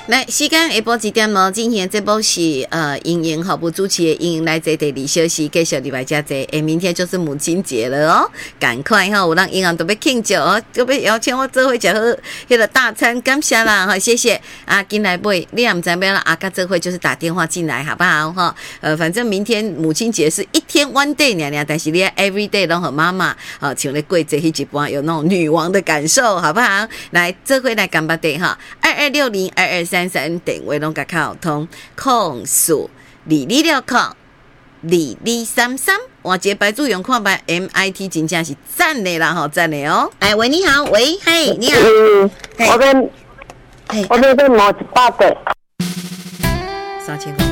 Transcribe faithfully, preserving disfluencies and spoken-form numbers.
来，时间下晡一点咯。今天这部是呃，莹莹好不主持的莹莹来这第二小时，继续礼拜加这，诶，明天就是母亲节了哦，赶快哈，我让银行都要庆祝哦，都要邀请我做伙吃好迄个大餐，感谢啦哈，谢谢啊，进来买，你也唔知要啦，啊，甲做伙就是打电话进来好不好哈？呃，反正明天母亲节是一天 one day 娘娘，但是你 every day 都和妈妈啊，像咧过节迄一般有那种女王的感受，好不好？来，做伙来干巴的哈，二二六零二二三三电话拢甲靠通，控诉二二六控二二三三，换一个白主用看白 M I T 真正是赞的啦吼，赞的哦。哎，喂，你好，喂，嘿，你好， 嗯， 嘿我跟， 嘿， 我那边摸一百块， 三千块。